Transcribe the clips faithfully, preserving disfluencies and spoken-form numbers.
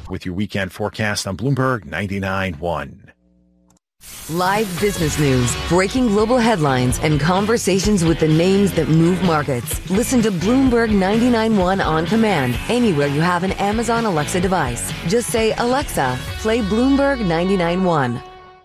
with your weekend forecast on Bloomberg ninety-nine point one. Live business news, breaking global headlines, and conversations with the names that move markets. Listen to Bloomberg ninety-nine point one on command anywhere you have an Amazon Alexa device. Just say, Alexa, play Bloomberg ninety-nine point one.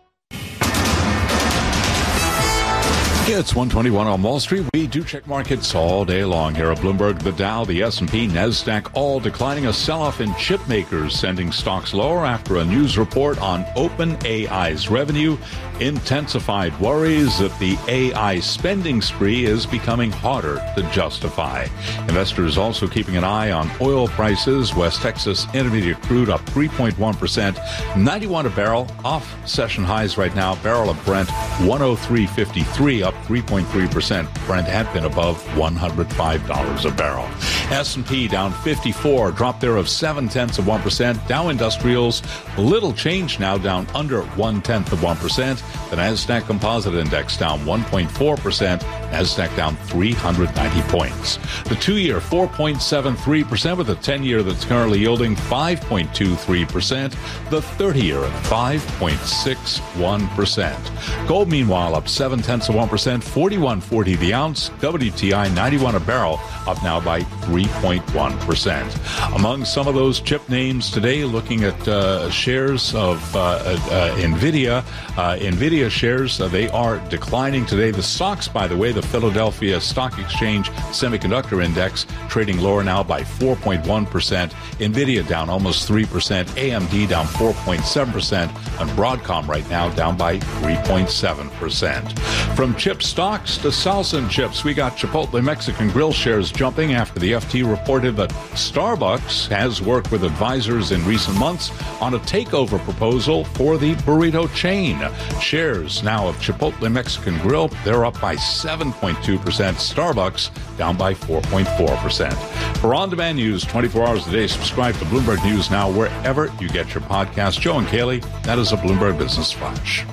It's one twenty-one on Wall Street. We do check markets all day long here at Bloomberg. The Dow, the S and P, NASDAQ, all declining. A sell-off in chip makers, sending stocks lower after a news report on OpenAI's revenue intensified worries that the A I spending spree is becoming harder to justify. Investors also keeping an eye on oil prices. West Texas Intermediate crude up three point one percent, ninety-one a barrel, off session highs right now. Barrel of Brent one oh three fifty-three, up three point three percent. Brent had been above one hundred five dollars a barrel. S and P down fifty-four, drop there of seven tenths of one percent. Dow Industrials, little change now, down under one tenth of one percent. The NASDAQ Composite Index down one point four percent. NASDAQ down three hundred ninety points. The two-year four point seven three percent, with the ten-year that's currently yielding five point two three percent. The thirty-year at five point six one percent. Gold, meanwhile, up seven tenths of one percent, forty-one forty the ounce. W T I ninety-one a barrel, up now by three point one percent. Among some of those chip names today, looking at uh, shares of uh, uh, NVIDIA. Uh, NVIDIA shares, uh, they are declining today. The stocks, by the way, the Philadelphia Stock Exchange Semiconductor Index, trading lower now by four point one percent. NVIDIA down almost three percent. A M D down four point seven percent. And Broadcom right now down by three point seven percent. From chip stocks to salsa and chips, we got Chipotle Mexican Grill shares jumping after the F T reported that Starbucks has worked with advisors in recent months on a takeover proposal for the burrito chain. Shares now of Chipotle Mexican Grill, they're up by seven point two percent. Starbucks down by four point four percent. For on-demand news twenty-four hours a day, subscribe to Bloomberg News Now wherever you get your podcast. Joe and Kaylee, that is a Bloomberg Business Flash.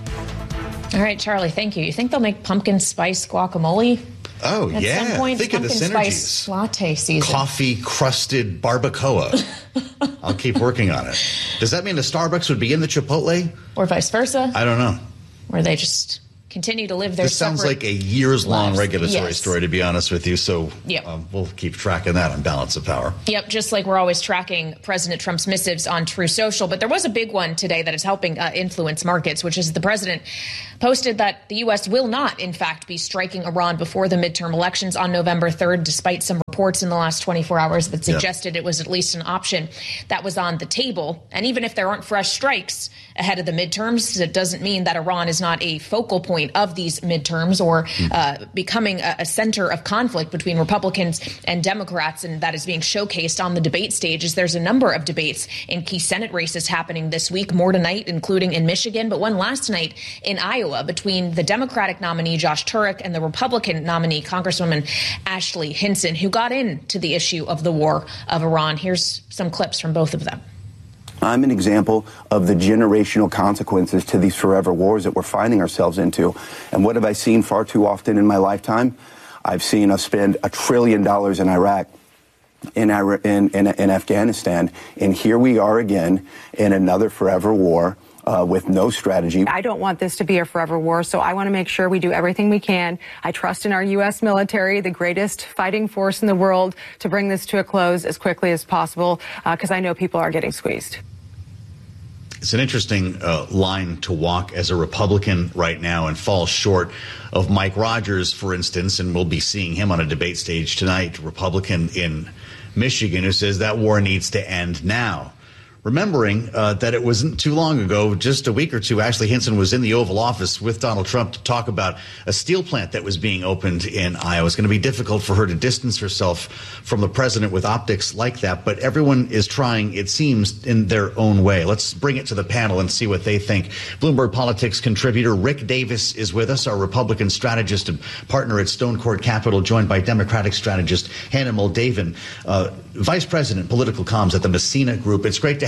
All right, Charlie, thank you. You think they'll make pumpkin spice guacamole? Oh, At yeah. some point, Think of the pumpkin synergies. spice latte season. Coffee-crusted barbacoa. I'll keep working on it. Does that mean the Starbucks would be in the Chipotle? Or vice versa? I don't know. Where they just continue to live their This sounds separate like a years-long lives. regulatory Yes. story, to be honest with you. So Yep. um, we'll keep tracking that on Balance of Power. Yep, just like we're always tracking President Trump's missives on True Social. But there was a big one today that is helping uh, influence markets, which is the president posted that the U S will not, in fact, be striking Iran before the midterm elections on November third, despite some reports in the last twenty-four hours that suggested yep. it was at least an option that was on the table. And even if there aren't fresh strikes ahead of the midterms, it doesn't mean that Iran is not a focal point of these midterms or uh, becoming a, a center of conflict between Republicans and Democrats, and that is being showcased on the debate stages. There's a number of debates in key Senate races happening this week, more tonight, including in Michigan, but one last night in Iowa between the Democratic nominee Josh Turek and the Republican nominee Congresswoman Ashley Hinson, who got into the issue of the war of Iran. Here's some clips from both of them. I'm an example of the generational consequences to these forever wars that we're finding ourselves into. And what have I seen far too often in my lifetime? I've seen us spend a trillion dollars in Iraq, in, in, in, in Afghanistan, and here we are again in another forever war. Uh, with no strategy. I don't want this to be a forever war, so I want to make sure we do everything we can. I trust in our U S military, the greatest fighting force in the world, to bring this to a close as quickly as possible, because uh, I know people are getting squeezed. It's an interesting uh, line to walk as a Republican right now and fall short of Mike Rogers, for instance, and we'll be seeing him on a debate stage tonight, Republican in Michigan, who says that war needs to end now. Remembering uh, that it wasn't too long ago, just a week or two, Ashley Hinson was in the Oval Office with Donald Trump to talk about a steel plant that was being opened in Iowa. It's going to be difficult for her to distance herself from the president with optics like that, but everyone is trying, it seems, in their own way. Let's bring it to the panel and see what they think. Bloomberg Politics contributor Rick Davis is with us, our Republican strategist and partner at Stone Court Capital, joined by Democratic strategist Hannah Moldavan, uh, Vice President, Political Comms at the Messina Group. It's great to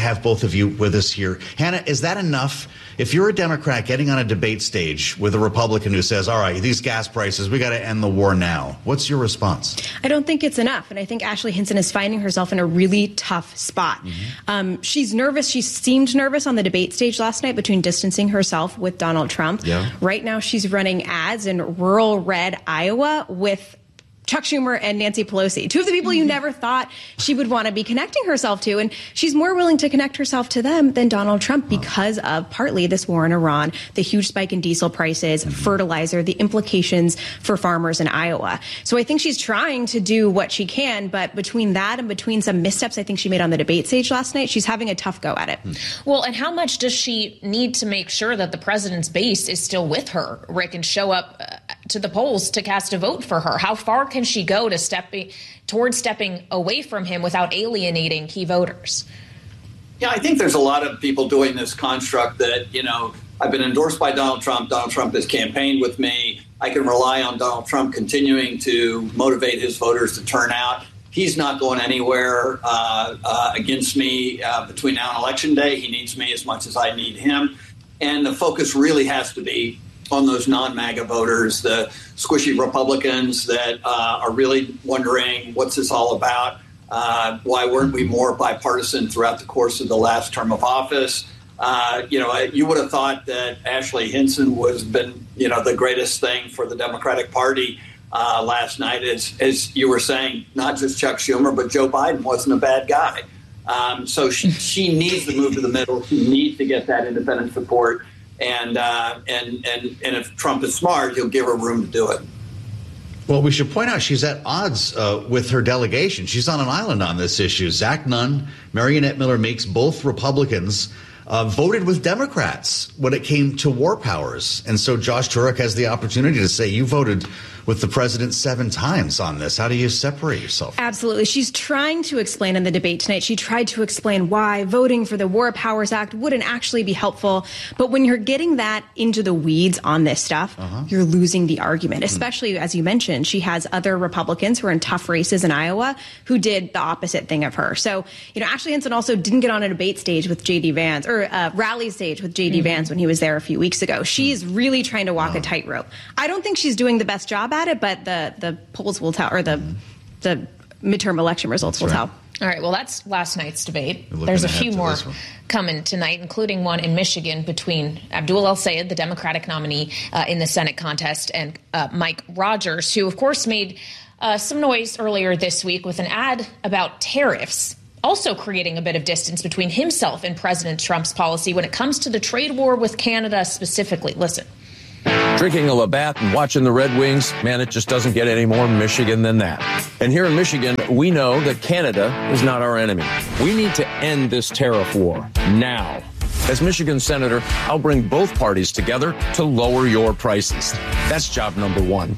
have both of you with us here. Hannah, is that enough? If you're a Democrat getting on a debate stage with a Republican who says, all right, these gas prices, we got to end the war now, what's your response? I don't think it's enough. And I think Ashley Hinson is finding herself in a really tough spot. Mm-hmm. Um, she's nervous. She seemed nervous on the debate stage last night between distancing herself with Donald Trump. Yeah. Right now, she's running ads in rural red Iowa with Chuck Schumer and Nancy Pelosi, two of the people you never thought she would want to be connecting herself to. And she's more willing to connect herself to them than Donald Trump because of partly this war in Iran, the huge spike in diesel prices, fertilizer, the implications for farmers in Iowa. So I think she's trying to do what she can. But between that and between some missteps I think she made on the debate stage last night, she's having a tough go at it. Well, and how much does she need to make sure that the president's base is still with her, Rick, and show up uh, to the polls to cast a vote for her? How far can she go to stepping towards stepping away from him without alienating key voters? Yeah, I think there's a lot of people doing this construct that, you know, I've been endorsed by Donald Trump. Donald Trump has campaigned with me. I can rely on Donald Trump continuing to motivate his voters to turn out. He's not going anywhere uh, uh, against me uh, between now and Election Day. He needs me as much as I need him. And the focus really has to be on those non-MAGA voters, the squishy Republicans that uh, are really wondering what's this all about? Uh, why weren't we more bipartisan throughout the course of the last term of office? Uh, you know, you would have thought that Ashley Hinson was been, you know, the greatest thing for the Democratic Party uh, last night. As, as you were saying, not just Chuck Schumer, but Joe Biden wasn't a bad guy. Um, so she, she needs to move to the middle. She needs to get that independent support. And, uh, and and and if Trump is smart, he'll give her room to do it. Well, we should point out she's at odds uh, with her delegation. She's on an island on this issue. Zach Nunn, Marionette Miller Meeks, both Republicans, uh, voted with Democrats when it came to war powers. And so Josh Turek has the opportunity to say, you voted with the president seven times on this. How do you separate yourself? Absolutely. She's trying to explain in the debate tonight. She tried to explain why voting for the War Powers Act wouldn't actually be helpful. But when you're getting that into the weeds on this stuff, uh-huh. you're losing the argument, especially, mm. as you mentioned, she has other Republicans who are in tough races in Iowa who did the opposite thing of her. So, you know, Ashley Hinson also didn't get on a debate stage with J D Vance or a rally stage with J D mm-hmm. Vance when he was there a few weeks ago. She's mm. really trying to walk oh. a tightrope. I don't think she's doing the best job at it, but the, the polls will tell, or the the midterm election results That's will right. tell. All right, well, that's last night's debate. There's a few more coming tonight, including one in Michigan between Abdul El-Sayed, the Democratic nominee uh, in the Senate contest, and uh, Mike Rogers, who, of course, made uh, some noise earlier this week with an ad about tariffs, also creating a bit of distance between himself and President Trump's policy when it comes to the trade war with Canada specifically. Listen. Drinking a Labatt and watching the Red Wings, man, it just doesn't get any more Michigan than that. And here in Michigan, we know that Canada is not our enemy. We need to end this tariff war now. As Michigan Senator, I'll bring both parties together to lower your prices. That's job number one.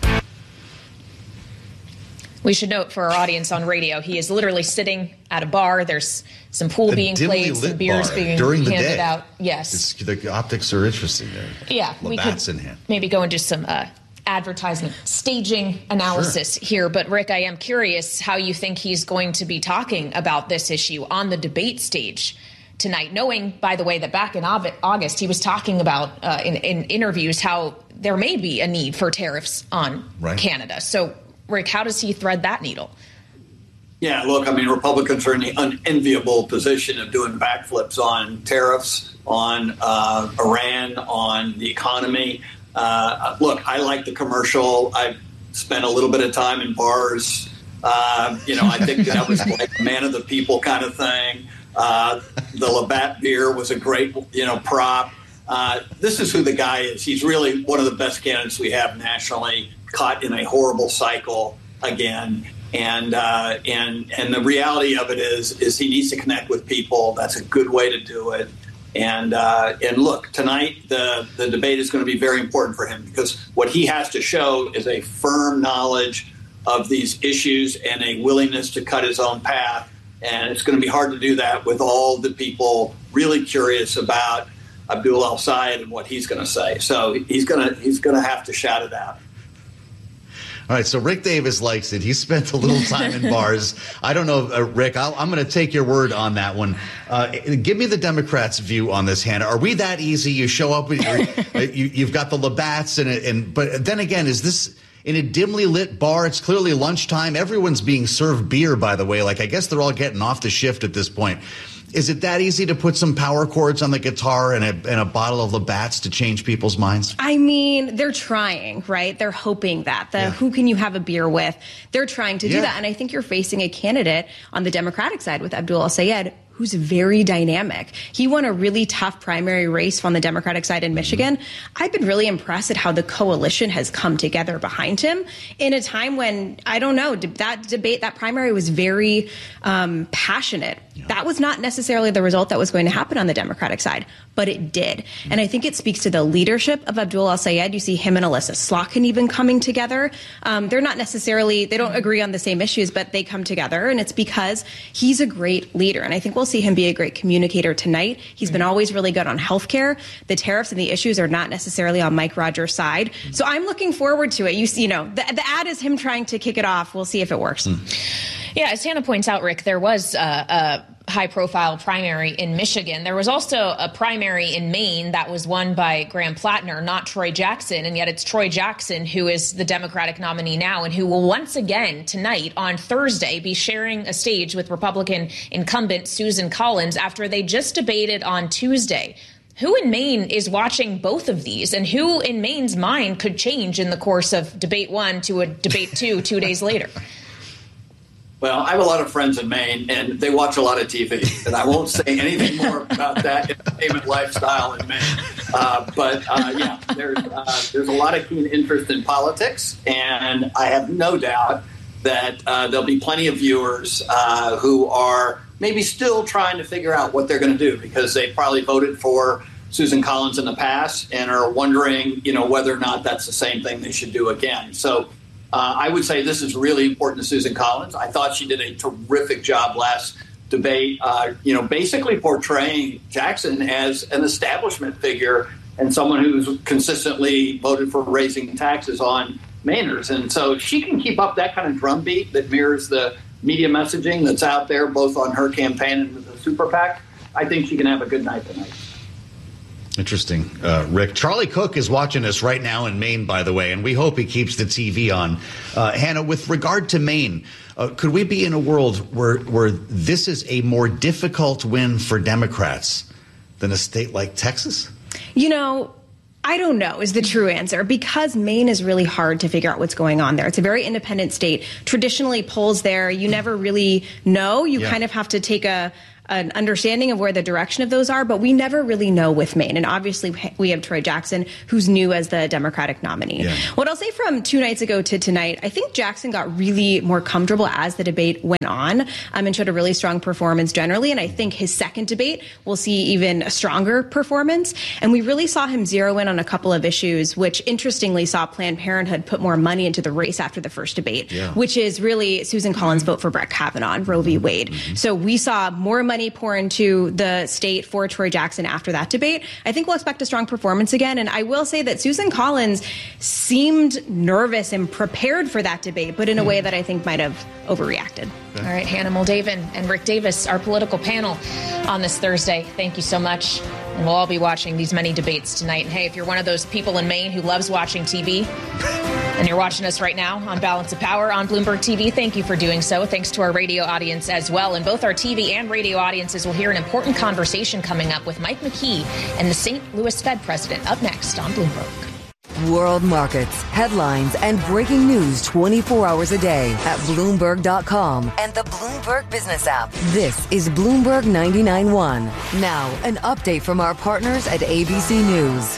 We should note for our audience on radio, he is literally sitting at a bar. There's some pool a being played, some beers being during the handed day. out. Yes. It's, the optics are interesting there. Yeah. Labatt's we could in hand. maybe go into some uh, advertisement staging analysis sure. here. But, Rick, I am curious how you think he's going to be talking about this issue on the debate stage tonight, knowing, by the way, that back in August he was talking about uh, in, in interviews how there may be a need for tariffs on right. Canada. So, Rick, how does he thread that needle? Yeah, look, I mean, Republicans are in the unenviable position of doing backflips on tariffs, on uh, Iran, on the economy. Uh, look, I like the commercial. I've spent a little bit of time in bars. Uh, you know, I think that was like man of the people kind of thing. Uh, the Labatt beer was a great, you know, prop. Uh, this is who the guy is. He's really one of the best candidates we have nationally, caught in a horrible cycle again. And uh, and and the reality of it is, is he needs to connect with people. That's a good way to do it. And uh, and look, tonight the, the debate is going to be very important for him because what he has to show is a firm knowledge of these issues and a willingness to cut his own path. And it's going to be hard to do that with all the people really curious about Abdul El-Sayed and what he's going to say. So he's going to he's going to have to shout it out. All right, so Rick Davis likes it. He spent a little time in bars. I don't know, uh, Rick, I'll, I'm going to take your word on that one. Uh, give me the Democrats' view on this, Hannah. Are we that easy? You show up, with your, you, you've got the Labatt's, and, and but then again, is this in a dimly lit bar? It's clearly lunchtime. Everyone's being served beer, by the way. Like, I guess they're all getting off the shift at this point. Is it that easy to put some power chords on the guitar and a, and a bottle of Labatt's to change people's minds? I mean, they're trying, right? They're hoping that. The Yeah. who can you have a beer with? They're trying to do Yeah. that. And I think you're facing a candidate on the Democratic side with Abdul El-Sayed who's very dynamic. He won a really tough primary race on the Democratic side in Michigan. I've been really impressed at how the coalition has come together behind him in a time when, I don't know, that debate, that primary was very um, passionate. Yeah. That was not necessarily the result that was going to happen on the Democratic side, but it did. Mm-hmm. And I think it speaks to the leadership of Abdul El-Sayed. You see him and Alyssa Slotkin even coming together. Um, they're not necessarily, they don't agree on the same issues, but they come together. And it's because he's a great leader. And I think we'll see him be a great communicator tonight. He's been always really good on healthcare. The tariffs and the issues are not necessarily on Mike Rogers' side. So I'm looking forward to it. You see, you know, the, the ad is him trying to kick it off. We'll see if it works. Mm. Yeah, as Hannah points out, Rick, there was uh, a high-profile primary in Michigan. There was also a primary in Maine that was won by Graham Plattner, not Troy Jackson, and yet it's Troy Jackson who is the Democratic nominee now and who will once again tonight on Thursday be sharing a stage with Republican incumbent Susan Collins after they just debated on Tuesday. Who in Maine is watching both of these, and who in Maine's mind could change in the course of debate one to a debate two two days later? Well, I have a lot of friends in Maine, and they watch a lot of T V, and I won't say anything more about that entertainment lifestyle in Maine. Uh, but, uh, yeah, there's, uh, there's a lot of keen interest in politics, and I have no doubt that uh, there'll be plenty of viewers uh, who are maybe still trying to figure out what they're going to do because they probably voted for Susan Collins in the past and are wondering, you know, whether or not that's the same thing they should do again. So Uh, I would say this is really important to Susan Collins. I thought she did a terrific job last debate, uh, you know, basically portraying Jackson as an establishment figure and someone who's consistently voted for raising taxes on Mainers. And so she can keep up that kind of drumbeat that mirrors the media messaging that's out there, both on her campaign and the Super PAC. I think she can have a good night tonight. Interesting, uh, Rick. Charlie Cook is watching us right now in Maine, by the way, and we hope he keeps the T V on. Uh, Hannah, with regard to Maine, uh, could we be in a world where where this is a more difficult win for Democrats than a state like Texas? You know, I don't know is the true answer because Maine is really hard to figure out what's going on there. It's a very independent state. Traditionally, polls there, you never really know. You yeah. kind of have to take a an understanding of where the direction of those are, but we never really know with Maine. And obviously we have Troy Jackson, who's new as the Democratic nominee. Yeah. What I'll say from two nights ago to tonight, I think Jackson got really more comfortable as the debate went on um, and showed a really strong performance generally. And I think his second debate will see even a stronger performance. And we really saw him zero in on a couple of issues, which interestingly saw Planned Parenthood put more money into the race after the first debate, yeah. which is really Susan Collins' vote for Brett Kavanaugh and Roe v. Wade. Mm-hmm. So we saw more money Money pour into the state for Troy Jackson after that debate. I think we'll expect a strong performance again. And I will say that Susan Collins seemed nervous and prepared for that debate, but in a way that I think might have overreacted. All right, Hannah Moldavan and Rick Davis, our political panel on this Thursday. Thank you so much. And we'll all be watching these many debates tonight. And hey, if you're one of those people in Maine who loves watching T V, and you're watching us right now on Balance of Power on Bloomberg T V, thank you for doing so. Thanks to our radio audience as well. And both our T V and radio audiences will hear an important conversation coming up with Mike McKee and the Saint Louis Fed president up next on Bloomberg. World markets, headlines, and breaking news twenty-four hours a day at Bloomberg dot com and the Bloomberg Business app. This is Bloomberg ninety-nine point one. Now, an update from our partners at A B C News.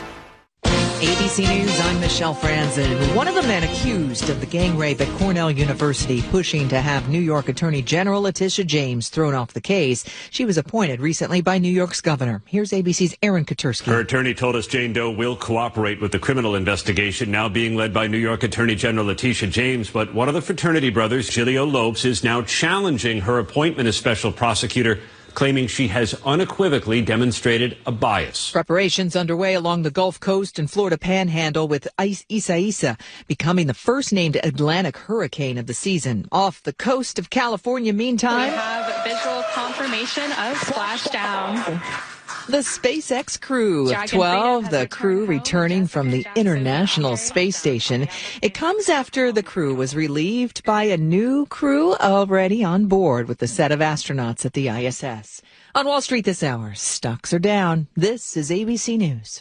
A B C News, I'm Michelle Franzen. One of the men accused of the gang rape at Cornell University pushing to have New York Attorney General Letitia James thrown off the case. She was appointed recently by New York's governor. Here's A B C's Aaron Katersky. Her attorney told us Jane Doe will cooperate with the criminal investigation now being led by New York Attorney General Letitia James. But one of the fraternity brothers, Giulio Lopes, is now challenging her appointment as special prosecutor claiming she has unequivocally demonstrated a bias. Preparations underway along the Gulf Coast and Florida Panhandle with Isaias becoming the first named Atlantic hurricane of the season. Off the coast of California, meantime, we have visual confirmation of splashdown. The SpaceX Crew of twelve, the crew returning from the International Space Station. It comes after the crew was relieved by a new crew already on board with the set of astronauts at the I S S. On Wall Street this hour, stocks are down. This is A B C News.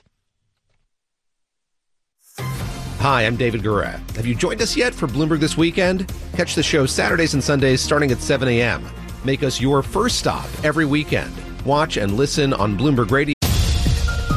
Hi, I'm David Gura. Have you joined us yet for Bloomberg This Weekend? Catch the show Saturdays and Sundays starting at seven a.m. Make us your first stop every weekend. Watch and listen on Bloomberg Radio.